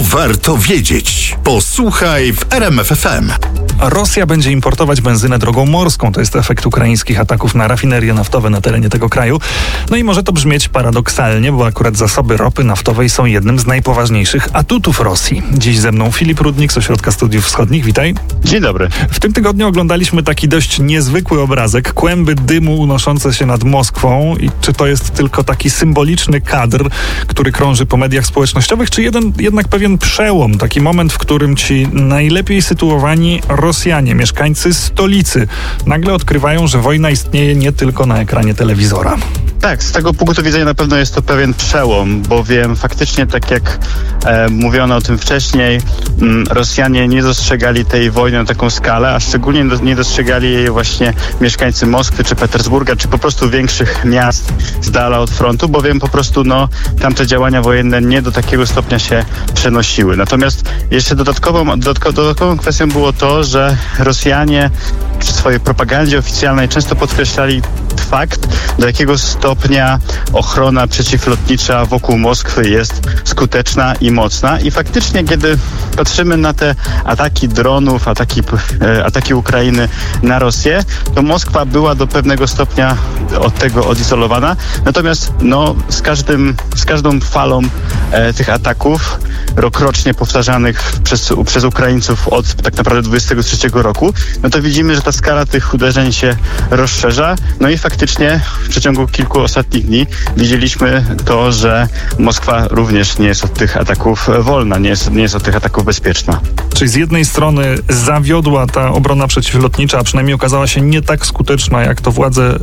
To warto wiedzieć. Posłuchaj w RMF FM. Rosja będzie importować benzynę drogą morską. To jest efekt ukraińskich ataków na rafinerie naftowe na terenie tego kraju. No i może to brzmieć paradoksalnie, bo akurat zasoby ropy naftowej są jednym z najpoważniejszych atutów Rosji. Dziś ze mną Filip Rudnik z Ośrodka Studiów Wschodnich. Witaj. Dzień dobry. W tym tygodniu oglądaliśmy taki dość niezwykły obrazek. Kłęby dymu unoszące się nad Moskwą. I czy to jest tylko taki symboliczny kadr, który krąży po mediach społecznościowych, czy jednak pewien przełom, taki moment, w którym ci najlepiej sytuowani Rosjanie, mieszkańcy stolicy, nagle odkrywają, że wojna istnieje nie tylko na ekranie telewizora. Tak, z tego punktu widzenia na pewno jest to pewien przełom, bowiem faktycznie, tak jak mówiono o tym wcześniej, Rosjanie nie dostrzegali tej wojny na taką skalę, a szczególnie nie dostrzegali jej właśnie mieszkańcy Moskwy, czy Petersburga, czy po prostu większych miast z dala od frontu, bowiem po prostu tamte działania wojenne nie do takiego stopnia się przenosiły. Natomiast jeszcze dodatkową kwestią było to, że Rosjanie przy swojej propagandzie oficjalnej często podkreślali fakt, do jakiego stopnia ochrona przeciwlotnicza wokół Moskwy jest skuteczna i mocna. I faktycznie, kiedy patrzymy na te ataki dronów, ataki Ukrainy na Rosję, to Moskwa była do pewnego stopnia od tego odizolowana. Natomiast z każdą falą tych ataków rokrocznie powtarzanych przez Ukraińców od tak naprawdę 23 roku, no to widzimy, że ta skala tych uderzeń się rozszerza. No i faktycznie w przeciągu kilku ostatnich dni widzieliśmy to, że Moskwa również nie jest od tych ataków wolna, nie jest od tych ataków bezpieczna. Czyli z jednej strony zawiodła ta obrona przeciwlotnicza, a przynajmniej okazała się nie tak skuteczna, jak to władze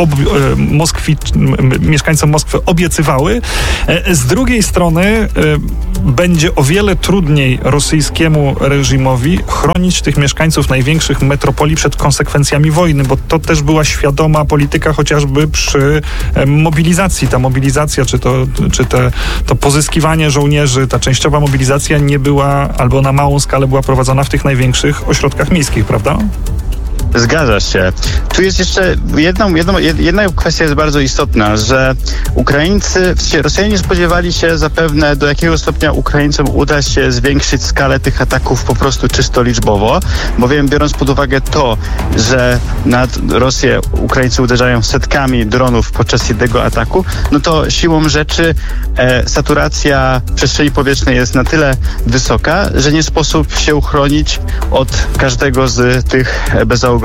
mieszkańcom Moskwy obiecywały. Z drugiej strony będzie o wiele trudniej rosyjskiemu reżimowi chronić tych mieszkańców największych metropolii przed konsekwencjami wojny, bo to też była świadoma polityka chociażby przy mobilizacji. Ta mobilizacja, to pozyskiwanie żołnierzy, ta częściowa mobilizacja nie była, albo na małą skalę była prowadzona w tych największych ośrodkach miejskich, prawda? Zgadza się. Tu jest jeszcze jedna kwestia jest bardzo istotna, że Rosjanie nie spodziewali się zapewne, do jakiego stopnia Ukraińcom uda się zwiększyć skalę tych ataków po prostu czysto liczbowo, bowiem biorąc pod uwagę to, że nad Rosję Ukraińcy uderzają setkami dronów podczas jednego ataku, no to siłą rzeczy saturacja przestrzeni powietrznej jest na tyle wysoka, że nie sposób się uchronić od każdego z tych bezałogowców,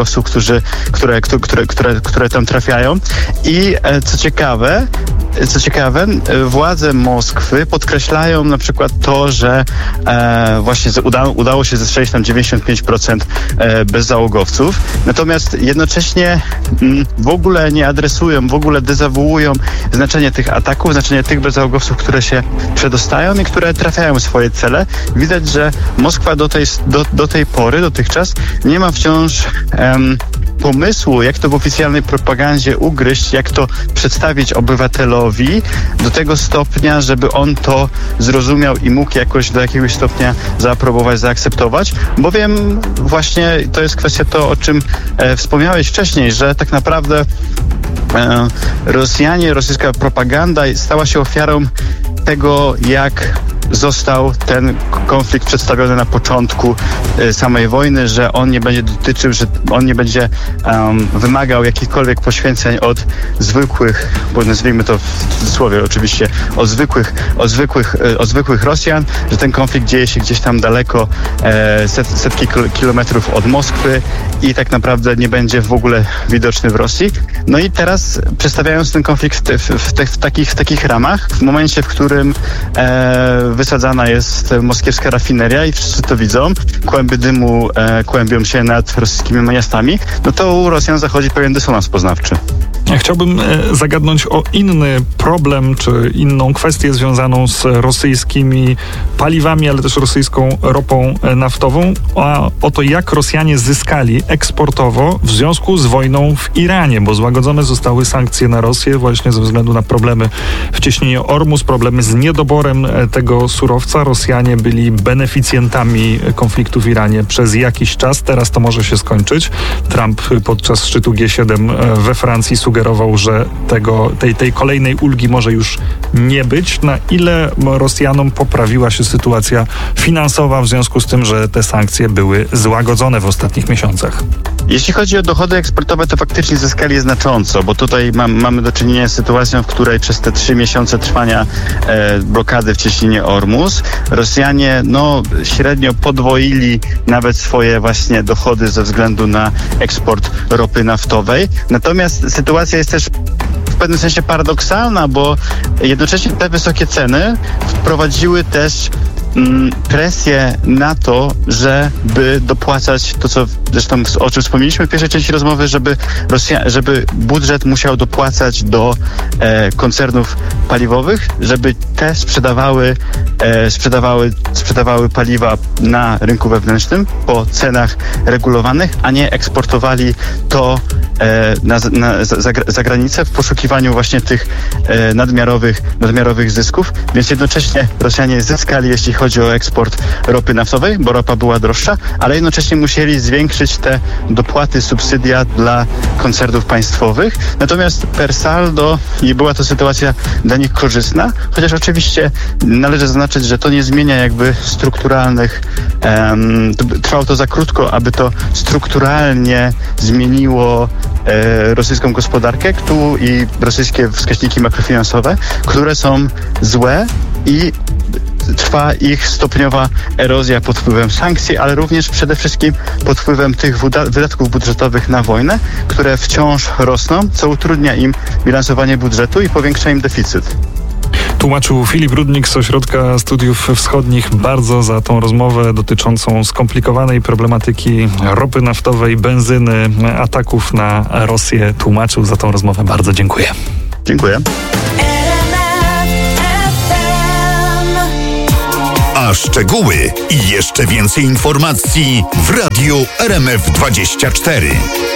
które tam trafiają. I co ciekawe, władze Moskwy podkreślają na przykład to, że właśnie udało się zestrzelić tam 95% bezzałogowców, natomiast jednocześnie w ogóle nie adresują, w ogóle dezawuują znaczenie tych ataków, znaczenie tych bezzałogowców, które się przedostają i które trafiają w swoje cele. Widać, że Moskwa do tej pory, dotychczas nie ma wciąż pomysłu, jak to w oficjalnej propagandzie ugryźć, jak to przedstawić obywatelowi do tego stopnia, żeby on to zrozumiał i mógł jakoś do jakiegoś stopnia zaaprobować, zaakceptować, bowiem właśnie to jest kwestia to, o czym wspomniałeś wcześniej, że tak naprawdę rosyjska propaganda stała się ofiarą tego, jak został ten konflikt przedstawiony na początku samej wojny, że on nie będzie dotyczył, że on nie będzie wymagał jakichkolwiek poświęceń od zwykłych, bo nazwijmy to w cudzysłowie oczywiście, od zwykłych Rosjan, że ten konflikt dzieje się gdzieś tam daleko, setki kilometrów od Moskwy i tak naprawdę nie będzie w ogóle widoczny w Rosji. No i teraz przedstawiając ten konflikt w takich ramach, w momencie, w którym wysadzana jest moskiewska rafineria i wszyscy to widzą, kłęby dymu kłębią się nad rosyjskimi miastami, no to u Rosjan zachodzi pewien dysonans poznawczy. Ja chciałbym zagadnąć o inny problem, czy inną kwestię związaną z rosyjskimi paliwami, ale też rosyjską ropą naftową, a o to, jak Rosjanie zyskali eksportowo w związku z wojną w Iranie, bo złagodzone zostały sankcje na Rosję właśnie ze względu na problemy w cieśninie Ormus, problemy z niedoborem tego surowca. Rosjanie byli beneficjentami konfliktu w Iranie przez jakiś czas. Teraz to może się skończyć. Trump podczas szczytu G7 we Francji sugerował, sugerował, że tej kolejnej ulgi może już nie być. Na ile Rosjanom poprawiła się sytuacja finansowa w związku z tym, że te sankcje były złagodzone w ostatnich miesiącach? Jeśli chodzi o dochody eksportowe, to faktycznie zyskali znacząco, bo tutaj mamy do czynienia z sytuacją, w której przez te 3 miesiące trwania blokady w cieśninie Ormus Rosjanie średnio podwoili nawet swoje właśnie dochody ze względu na eksport ropy naftowej. Natomiast sytuacja jest też w pewnym sensie paradoksalna, bo jednocześnie te wysokie ceny wprowadziły też presję na to, żeby dopłacać to, co zresztą o czym wspomnieliśmy w pierwszej części rozmowy, żeby budżet musiał dopłacać do koncernów paliwowych, żeby te sprzedawały paliwa na rynku wewnętrznym po cenach regulowanych, a nie eksportowali to za granicę w poszukiwaniu właśnie tych nadmiarowych zysków, więc jednocześnie Rosjanie zyskali, jeśli chodzi o eksport ropy naftowej, bo ropa była droższa, ale jednocześnie musieli zwiększyć te dopłaty, subsydia dla koncernów państwowych. Natomiast per saldo była to sytuacja dla nich korzystna, chociaż oczywiście należy zaznaczyć, że to nie zmienia jakby strukturalnych, trwało to za krótko, aby to strukturalnie zmieniło rosyjską gospodarkę i rosyjskie wskaźniki makrofinansowe, które są złe i trwa ich stopniowa erozja pod wpływem sankcji, ale również przede wszystkim pod wpływem tych wydatków budżetowych na wojnę, które wciąż rosną, co utrudnia im bilansowanie budżetu i powiększa im deficyt. Tłumaczył Filip Rudnik z Ośrodka Studiów Wschodnich. Bardzo za tą rozmowę dotyczącą skomplikowanej problematyki ropy naftowej, benzyny, ataków na Rosję. Tłumaczył za tą rozmowę. Bardzo dziękuję. Dziękuję. A szczegóły i jeszcze więcej informacji w Radiu RMF24.